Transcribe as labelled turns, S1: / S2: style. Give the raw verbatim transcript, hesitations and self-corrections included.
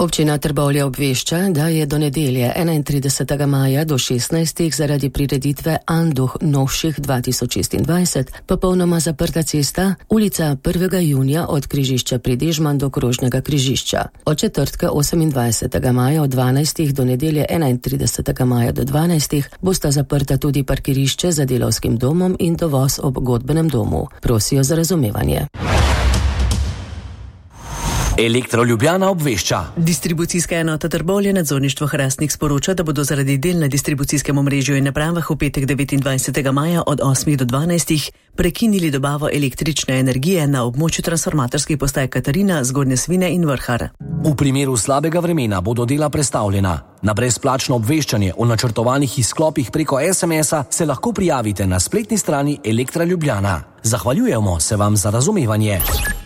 S1: Občina Trbovlje obvešča, da je do nedelje enaintridesetega maja do šestnajstih zaradi prireditve Anduh novših dva tisoč šestindvajset popolnoma zaprta cesta ulica prvega junija od križišča pri Dežman do krožnega križišča. Od četrtka osemindvajsetega maja od dvanajstih do nedelje enaintridesetega maja do dvanajstih bosta zaprta tudi parkirišče za Delavskim domom in dovoz ob Godbenem domu. Prosijo za razumevanje.
S2: Elektro Ljubljana obvešča.
S3: Distribucijska enota Trbovlje nadzorništvo Hrastnik sporoča, da bodo zaradi del na distribucijskem omrežju in napravah v petek devetindvajsetega maja od osmih do dvanajstih prekinili dobavo električne energije na območju transformatorskih postaj Katarina, Zgornje Svine in Vrhar.
S2: V primeru slabega vremena bodo dela prestavljena. Na brezplačno obveščanje o načrtovanih izklopih preko es em es-a se lahko prijavite na spletni strani Elektra Ljubljana. Zahvaljujemo se vam za razumevanje.